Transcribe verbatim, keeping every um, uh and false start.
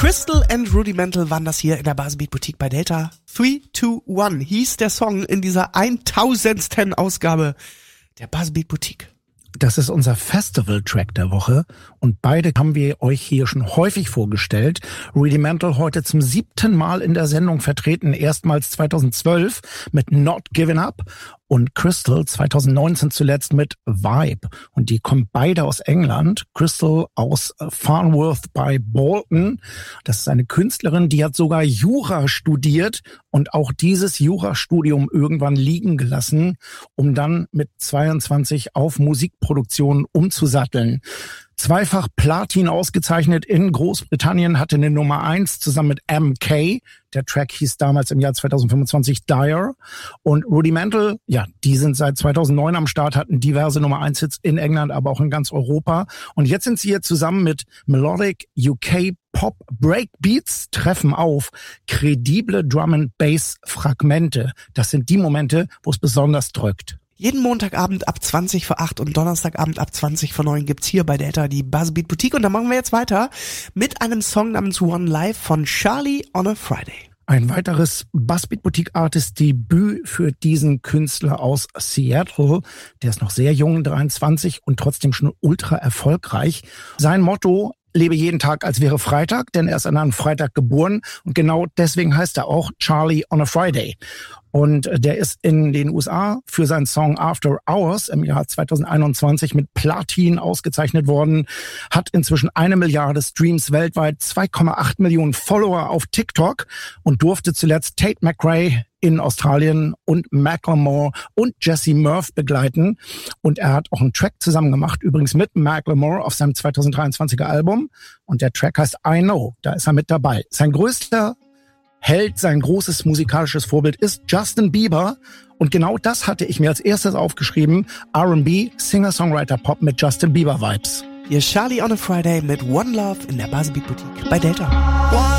Crystal and Rudimental waren das hier in der Buzzbeat Boutique bei Delta. three two one hieß der Song in dieser tausendsten Ausgabe der Buzzbeat Boutique. Das ist unser Festival-Track der Woche und beide haben wir euch hier schon häufig vorgestellt. Rudimental heute zum siebten Mal in der Sendung vertreten, erstmals zweitausendzwölf mit Not Giving Up und Crystal zweitausendneunzehn zuletzt mit Vibe. Und die kommen beide aus England. Crystal aus Farnworth bei Bolton. Das ist eine Künstlerin, die hat sogar Jura studiert und auch dieses Jurastudium irgendwann liegen gelassen, um dann mit zweiundzwanzig auf Musikproduktion umzusatteln. Zweifach Platin ausgezeichnet in Großbritannien, hatte eine Nummer eins zusammen mit M K. Der Track hieß damals im Jahr zweitausendfünfundzwanzig Dire. Und Rudimental, ja, die sind seit zweitausendneun am Start, hatten diverse Nummer eins Hits in England, aber auch in ganz Europa. Und jetzt sind sie hier zusammen mit Melodic U K Pop Breakbeats, treffen auf kredible Drum and Bass Fragmente. Das sind die Momente, wo es besonders drückt. Jeden Montagabend ab zwanzig vor acht und Donnerstagabend ab zwanzig vor neun gibt's hier bei Delta die Buzzbeat Boutique. Und da machen wir jetzt weiter mit einem Song namens One Life von Charlie on a Friday. Ein weiteres Buzzbeat Boutique Artist Debüt für diesen Künstler aus Seattle. Der ist noch sehr jung, dreiundzwanzig und trotzdem schon ultra erfolgreich. Sein Motto: lebe jeden Tag, als wäre Freitag, denn er ist an einem Freitag geboren und genau deswegen heißt er auch Charlie on a Friday. Und der ist in den U S A für seinen Song After Hours im Jahr zweitausendeinundzwanzig mit Platin ausgezeichnet worden, hat inzwischen eine Milliarde Streams weltweit, zwei Komma acht Millionen Follower auf TikTok und durfte zuletzt Tate McRae in Australien und Macklemore und Jesse Murph begleiten. Und er hat auch einen Track zusammen gemacht, übrigens mit Macklemore auf seinem zweitausenddreiundzwanziger Album. Und der Track heißt I Know, da ist er mit dabei. Sein größter Held, sein großes musikalisches Vorbild ist Justin Bieber. Und genau das hatte ich mir als erstes aufgeschrieben. R and B, Singer-Songwriter-Pop mit Justin Bieber-Vibes. Hier Charlie on a Friday mit One Love in der Buzzbeat Boutique bei Delta.